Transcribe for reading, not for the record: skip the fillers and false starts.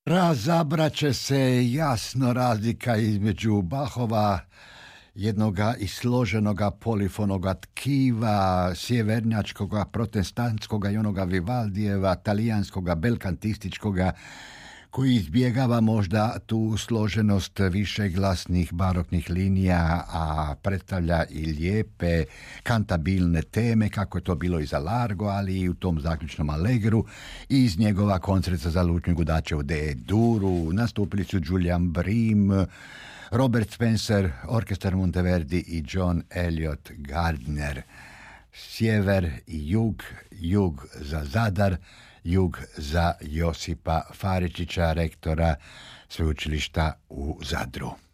Razabraće se jasno razlika između Bachova jednoga isloženoga polifonoga tkiva, sjevernjačkoga, protestantskoga i onoga Vivaldijeva, talijanskoga, belkantističkoga, koji izbjegava možda tu složenost višeglasnih baroknih linija, a predstavlja i lijepe kantabilne teme, kako je to bilo i za Largo, ali i u tom zaključnom Allegru. Iz njegova koncerta za lutnju gudača u D-duru nastupili su Julian Bream, Robert Spencer, Orkestar Monteverdi i John Elliot Gardner. Sjever i jug, jug za Zadar, jug za Josipa Faričića, rektora sveučilišta u Zadru.